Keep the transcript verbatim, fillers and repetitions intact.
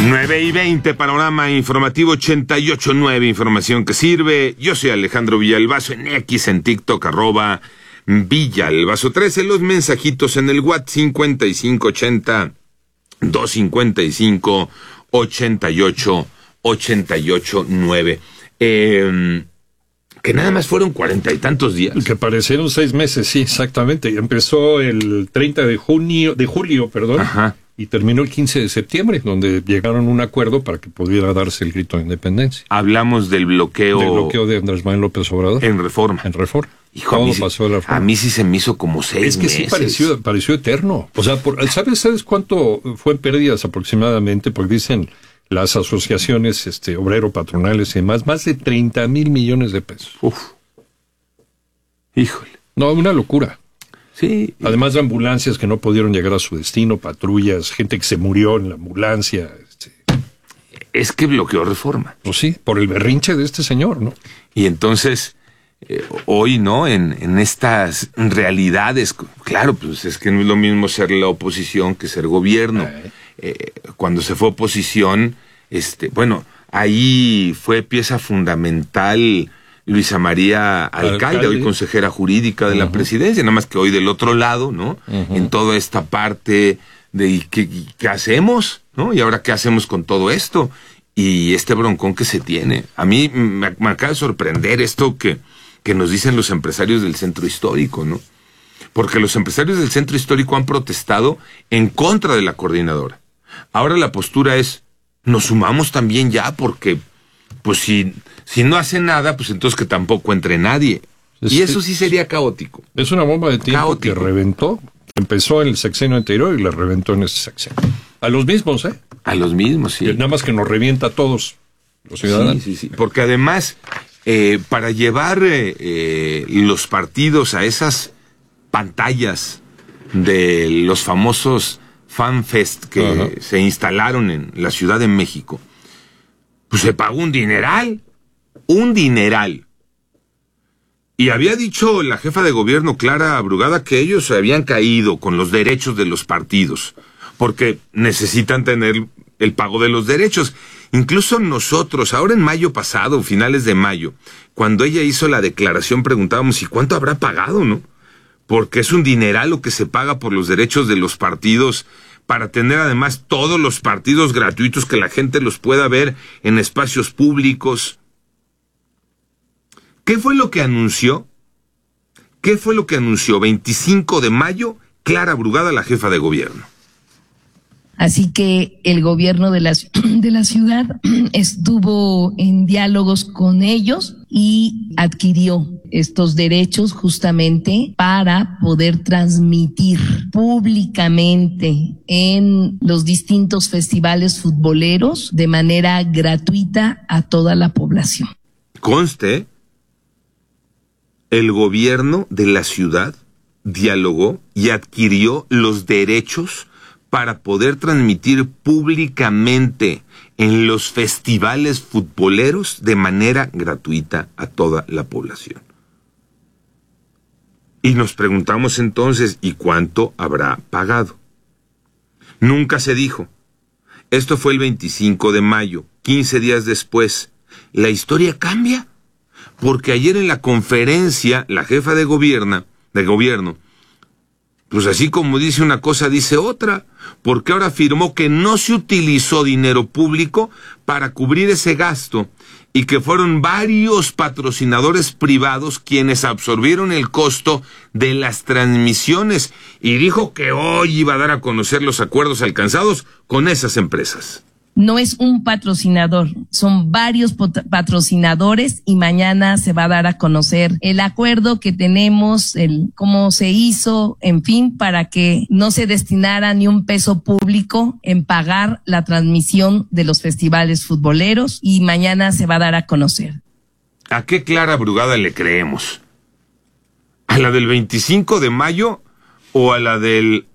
nueve y veinte, panorama informativo ochenta y ocho punto nueve, información que sirve. Yo soy Alejandro Villalbazo, en X, en TikTok, arroba Villalbazo trece. Los mensajitos en el WhatsApp cincuenta y cinco ochenta, doscientos cincuenta y cinco, ochenta y ocho, ochenta y ocho nueve. Eh, que nada más fueron cuarenta y tantos días. Que parecieron seis meses, sí, exactamente. Empezó el treinta de junio, de julio, perdón. Ajá. Y terminó el quince de septiembre, donde llegaron a un acuerdo para que pudiera darse el grito de independencia. Hablamos del bloqueo... Del bloqueo de Andrés Manuel López Obrador. En Reforma. En Reforma. Hijo, Todo a mí, pasó de la Reforma. A mí sí se me hizo como seis Es que meses. sí pareció, pareció eterno. O sea, por, ¿sabes, ¿sabes cuánto fue en pérdidas aproximadamente? Porque dicen las asociaciones este, obrero-patronales y demás, más de treinta mil millones de pesos. Uf. Híjole. No, una locura. Sí. Además de ambulancias que no pudieron llegar a su destino, patrullas, gente que se murió en la ambulancia. Este. Es que bloqueó Reforma. Pues sí, por el berrinche de este señor, ¿no? Y entonces, eh, hoy, ¿no? En, en estas realidades, claro, pues es que no es lo mismo ser la oposición que ser gobierno. Eh. Eh, cuando se fue oposición, este, bueno, ahí fue pieza fundamental Luisa María Alcalde, Alcalde, hoy consejera jurídica de uh-huh. la presidencia, nada más que hoy del otro lado, ¿no? Uh-huh. En toda esta parte de ¿qué, qué hacemos? ¿No? Y ahora, ¿qué hacemos con todo esto? Y este broncón que se tiene. A mí me, me acaba de sorprender esto que, que nos dicen los empresarios del centro histórico, ¿no? Porque los empresarios del centro histórico han protestado en contra de la coordinadora. Ahora la postura es, nos sumamos también ya, porque, pues si... Si no hace nada, pues entonces que tampoco entre nadie. Es, y eso sí sería caótico. Es una bomba de tiempo caótico. Que reventó. Empezó en el sexenio anterior y la reventó en ese sexenio. A los mismos, ¿eh? A los mismos, sí. Nada más que nos revienta a todos los ciudadanos. Sí, sí, sí. Porque además, eh, para llevar eh, eh, los partidos a esas pantallas de los famosos FanFest que uh-huh. se instalaron en la Ciudad de México, pues se pagó un dineral. Un dineral. Y había dicho la jefa de gobierno, Clara Brugada, que ellos se habían caído con los derechos de los partidos, porque necesitan tener el pago de los derechos. Incluso nosotros, ahora en mayo pasado, finales de mayo, cuando ella hizo la declaración, preguntábamos, ¿y cuánto habrá pagado, no? Porque es un dineral lo que se paga por los derechos de los partidos, para tener además todos los partidos gratuitos, que la gente los pueda ver en espacios públicos. ¿Qué fue lo que anunció? ¿Qué fue lo que anunció veinticinco de mayo Clara Brugada, la jefa de gobierno? Así que el gobierno de la, de la ciudad estuvo en diálogos con ellos y adquirió estos derechos justamente para poder transmitir públicamente en los distintos festivales futboleros de manera gratuita a toda la población. Conste, el gobierno de la ciudad dialogó y adquirió los derechos para poder transmitir públicamente en los festivales futboleros de manera gratuita a toda la población. Y nos preguntamos entonces, ¿y cuánto habrá pagado? Nunca se dijo. Esto fue el veinticinco de mayo, quince días después. ¿La historia cambia? Porque ayer en la conferencia, la jefa de gobierno, de gobierno, pues así como dice una cosa, dice otra, porque ahora afirmó que no se utilizó dinero público para cubrir ese gasto y que fueron varios patrocinadores privados quienes absorbieron el costo de las transmisiones, y dijo que hoy iba a dar a conocer los acuerdos alcanzados con esas empresas. No es un patrocinador, son varios patrocinadores y mañana se va a dar a conocer el acuerdo que tenemos, el cómo se hizo, en fin, para que no se destinara ni un peso público en pagar la transmisión de los festivales futboleros, y mañana se va a dar a conocer. ¿A qué Clara Brugada le creemos? ¿A la del veinticinco de mayo o a la del